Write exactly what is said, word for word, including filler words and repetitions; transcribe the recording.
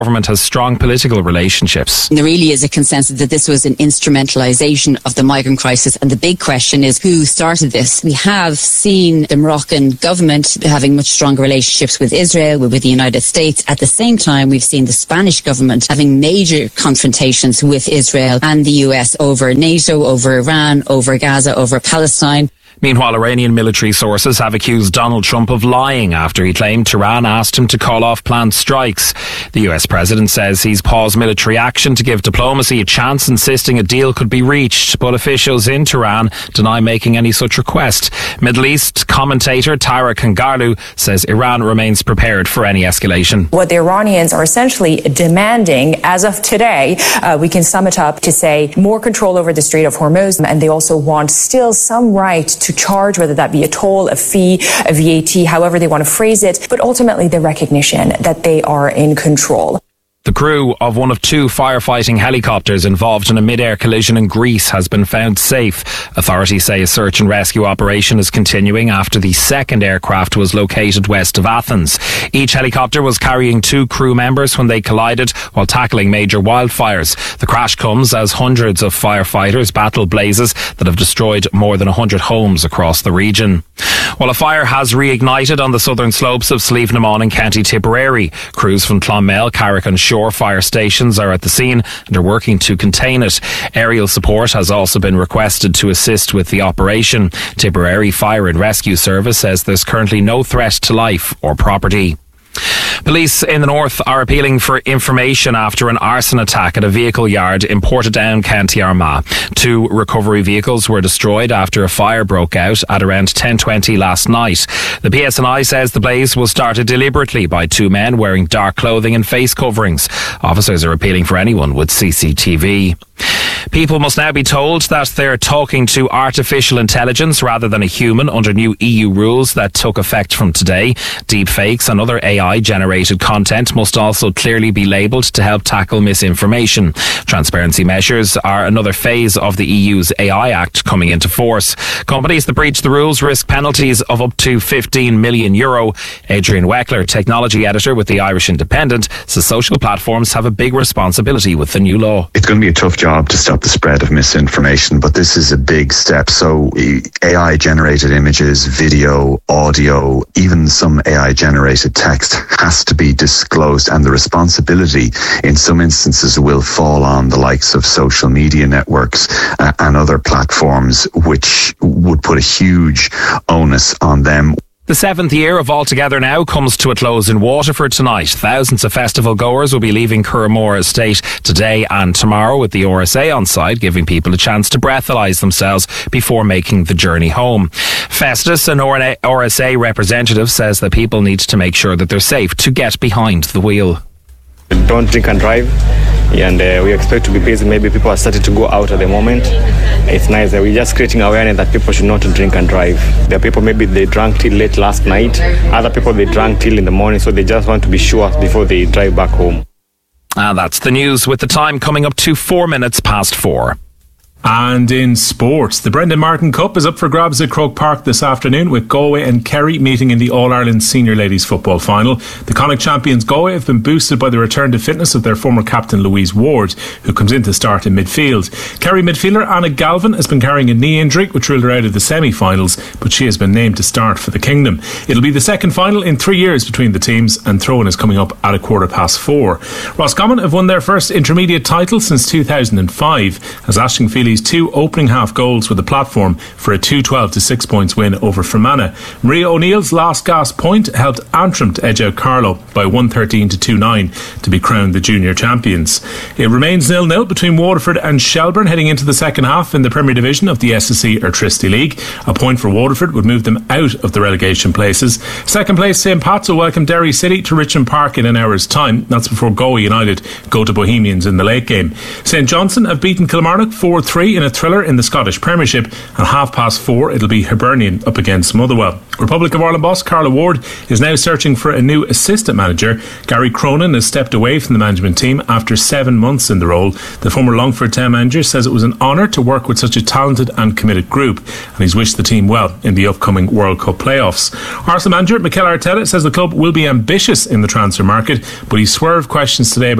government has strong political relationships. There really is a consensus that this was an instrumentalisation of the migrant crisis, and the big question is who started this. We have seen the Moroccan government having much stronger relationships with Israel, with the United States. At the same time, we've seen the Spanish government having major confrontations with Israel and the U S over NATO, over Iran, over Gaza, over Palestine. Meanwhile, Iranian military sources have accused Donald Trump of lying after he claimed Tehran asked him to call off planned strikes. The U S president says he's paused military action to give diplomacy a chance, insisting a deal could be reached, but officials in Tehran deny making any such request. Middle East commentator Tara Kangarlu says Iran remains prepared for any escalation. What the Iranians are essentially demanding as of today, uh, we can sum it up to say more control over the Strait of Hormuz, and they also want still some right to charge, whether that be a toll, a fee, a V A T, however they want to phrase it, but ultimately the recognition that they are in control. The crew of one of two firefighting helicopters involved in a mid-air collision in Greece has been found safe. Authorities say a search and rescue operation is continuing after the second aircraft was located west of Athens. Each helicopter was carrying two crew members when they collided while tackling major wildfires. The crash comes as hundreds of firefighters battle blazes that have destroyed more than one hundred homes across the region. While a fire has reignited on the southern slopes of Slievenamon in County Tipperary, crews from Clonmel, Carrick and Shore fire stations are at the scene and are working to contain it. Aerial support has also been requested to assist with the operation. Tipperary Fire and Rescue Service says there's currently no threat to life or property. Police in the north are appealing for information after an arson attack at a vehicle yard in Portadown, County Armagh. Two recovery vehicles were destroyed after a fire broke out at around ten twenty last night. The P S N I says the blaze was started deliberately by two men wearing dark clothing and face coverings. Officers are appealing for anyone with C C T V. People must now be told that they're talking to artificial intelligence rather than a human under new E U rules that took effect from today. Deepfakes and other A I-generated content must also clearly be labelled to help tackle misinformation. Transparency measures are another phase of the E U's A I Act coming into force. Companies that breach the rules risk penalties of up to fifteen million euro. Adrian Weckler, technology editor with the Irish Independent, says social platforms have a big responsibility with the new law. It's going to be a tough job to stop the spread of misinformation, but this is a big step. So A I-generated images, video, audio, even some A I-generated text has to be disclosed, and the responsibility in some instances will fall on the likes of social media networks uh, and other platforms, which would put a huge onus on them. The seventh year of All Together Now comes to a close in Waterford tonight. Thousands of festival goers will be leaving Curramore Estate today and tomorrow with the R S A on site, giving people a chance to breathalyse themselves before making the journey home. Festus, an R S A representative, says that people need to make sure that they're safe to get behind the wheel. Don't drink and drive, and uh, we expect to be busy. Maybe people are starting to go out at the moment. It's nice that we're just creating awareness that people should not drink and drive. There are people, maybe they drank till late last night. Other people, they drank till in the morning, so they just want to be sure before they drive back home. And that's the news, with the time coming up to four minutes past four. And in sports, the Brendan Martin Cup is up for grabs at Croke Park this afternoon, with Galway and Kerry meeting in the All-Ireland Senior Ladies Football Final. The Connacht champions Galway have been boosted by the return to fitness of their former captain Louise Ward, who comes in to start in midfield. Kerry midfielder Anna Galvin has been carrying a knee injury which ruled her out of the semi-finals, but she has been named to start for the Kingdom. It'll be the second final in three years between the teams, and throw-in is coming up at a quarter past four. Roscommon have won their first intermediate title since two thousand five, as Aisling Feely's two opening half goals were the platform for a two twelve to six points win over Fermanagh. Maria O'Neill's last gasp point helped Antrim to edge out Carlow by one thirteen to two nine to be crowned the junior champions. It remains nil nil between Waterford and Shelbourne heading into the second half in the Premier Division of the S S E Airtricity League. A point for Waterford would move them out of the relegation places. Second place Saint Pat's will welcome Derry City to Richmond Park in an hour's time. That's before Galway United go to Bohemians in the late game. Saint Johnstone have beaten Kilmarnock four three three in a thriller in the Scottish Premiership, and half past four it'll be Hibernian up against Motherwell. Republic of Ireland boss Carla Ward is now searching for a new assistant manager. Gary Cronin has stepped away from the management team after seven months in the role. The former Longford Town manager says it was an honour to work with such a talented and committed group, and he's wished the team well in the upcoming World Cup playoffs. Arsenal manager Mikel Arteta says the club will be ambitious in the transfer market, but he swerved questions today about